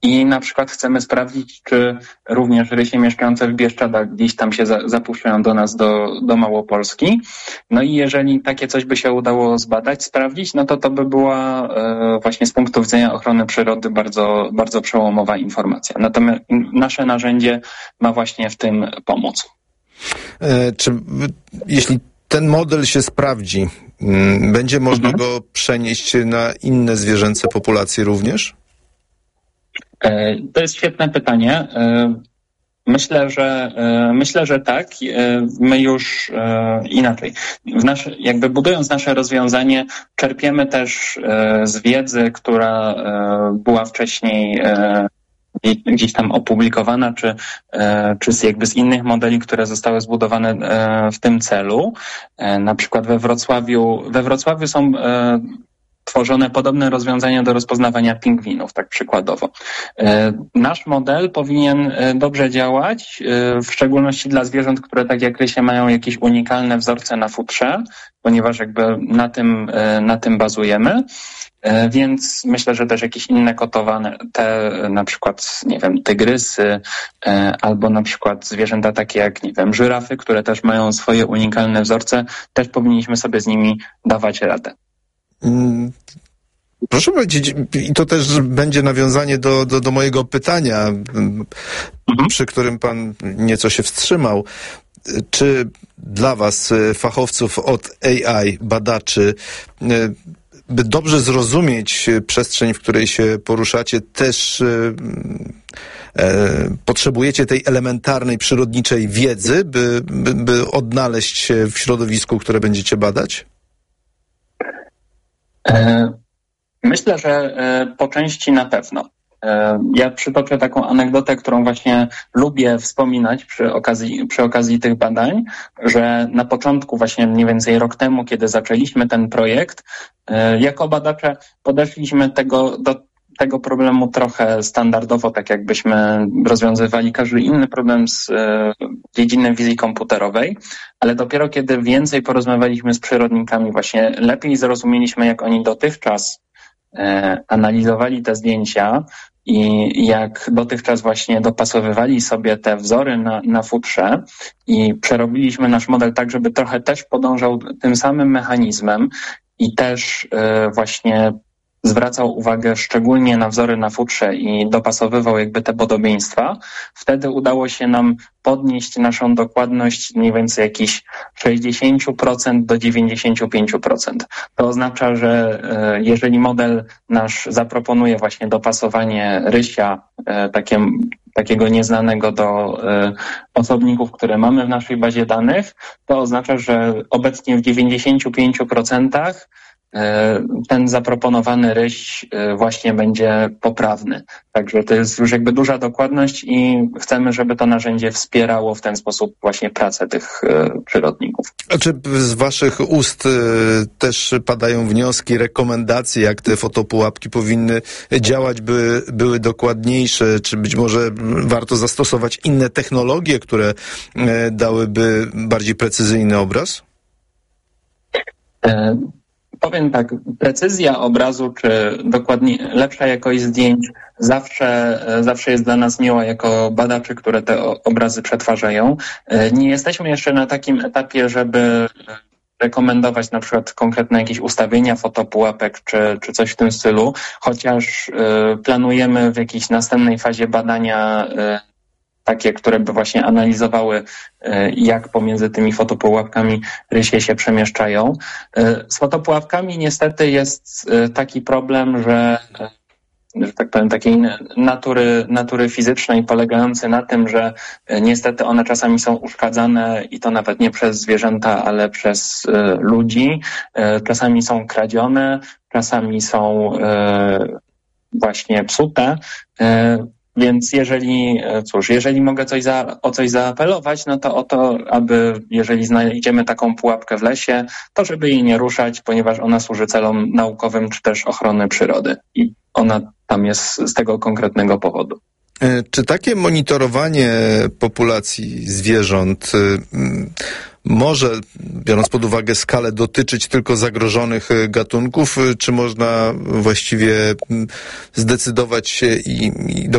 i na przykład chcemy sprawdzić, czy również rysie mieszkające w Bieszczadach gdzieś tam się zapuszczają do nas, do Małopolski. No i jeżeli takie coś by się udało zbadać, sprawdzić, no to by była właśnie z punktu widzenia ochrony przyrody bardzo, bardzo przełomowa informacja. Natomiast nasze narzędzie ma właśnie w tym pomóc. Czy jeśli ten model się sprawdzi, będzie można go przenieść na inne zwierzęce populacje również? To jest świetne pytanie. Myślę, że tak. My już inaczej. Jakby budując nasze rozwiązanie, czerpiemy też z wiedzy, która była wcześniej gdzieś tam opublikowana, czy z innych modeli, które zostały zbudowane w tym celu. Na przykład we Wrocławiu są tworzone podobne rozwiązania do rozpoznawania pingwinów, tak przykładowo. Nasz model powinien dobrze działać, w szczególności dla zwierząt, które tak jak rysie mają jakieś unikalne wzorce na futrze, ponieważ jakby na tym bazujemy. Więc myślę, że też jakieś inne kotowane, te na przykład, nie wiem, tygrysy, albo na przykład zwierzęta takie jak, nie wiem, żyrafy, które też mają swoje unikalne wzorce, też powinniśmy sobie z nimi dawać radę. Proszę powiedzieć, i to też będzie nawiązanie do mojego pytania, przy którym pan nieco się wstrzymał. Czy dla was, fachowców od AI, badaczy, by dobrze zrozumieć przestrzeń, w której się poruszacie, też potrzebujecie tej elementarnej, przyrodniczej wiedzy, by odnaleźć się w środowisku, które będziecie badać? Myślę, że po części na pewno. Ja przytoczę taką anegdotę, którą właśnie lubię wspominać przy okazji tych badań, że na początku, właśnie mniej więcej rok temu, kiedy zaczęliśmy ten projekt, jako badacze podeszliśmy do tego problemu trochę standardowo, tak jakbyśmy rozwiązywali każdy inny problem z dziedziny wizji komputerowej, ale dopiero kiedy więcej porozmawialiśmy z przyrodnikami, właśnie lepiej zrozumieliśmy, jak oni dotychczas analizowali te zdjęcia i jak dotychczas właśnie dopasowywali sobie te wzory na futrze i przerobiliśmy nasz model tak, żeby trochę też podążał tym samym mechanizmem i też właśnie zwracał uwagę szczególnie na wzory na futrze i dopasowywał jakby te podobieństwa, wtedy udało się nam podnieść naszą dokładność mniej więcej jakichś 60% do 95%. To oznacza, że jeżeli model nasz zaproponuje właśnie dopasowanie rysia, takiego nieznanego do osobników, które mamy w naszej bazie danych, to oznacza, że obecnie w 95% ten zaproponowany ryś właśnie będzie poprawny. Także to jest już jakby duża dokładność i chcemy, żeby to narzędzie wspierało w ten sposób właśnie pracę tych przyrodników. A czy z waszych ust też padają wnioski, rekomendacje, jak te fotopułapki powinny działać, by były dokładniejsze? Czy być może warto zastosować inne technologie, które dałyby bardziej precyzyjny obraz? Powiem tak, precyzja obrazu, czy dokładnie lepsza jakość zdjęć zawsze jest dla nas miła jako badaczy, które te obrazy przetwarzają. Nie jesteśmy jeszcze na takim etapie, żeby rekomendować na przykład konkretne jakieś ustawienia fotopułapek czy coś w tym stylu, chociaż planujemy w jakiejś następnej fazie badania takie, które by właśnie analizowały, jak pomiędzy tymi fotopułapkami rysie się przemieszczają. Z fotopułapkami niestety jest taki problem, że tak powiem, takiej natury fizycznej, polegający na tym, że niestety one czasami są uszkadzane i to nawet nie przez zwierzęta, ale przez ludzi. Czasami są kradzione, czasami są właśnie psute. Więc jeżeli mogę o coś zaapelować, no to o to, aby jeżeli znajdziemy taką pułapkę w lesie, to żeby jej nie ruszać, ponieważ ona służy celom naukowym czy też ochrony przyrody. I ona tam jest z tego konkretnego powodu. Czy takie monitorowanie populacji zwierząt może, biorąc pod uwagę skalę, dotyczyć tylko zagrożonych gatunków, czy można właściwie zdecydować się i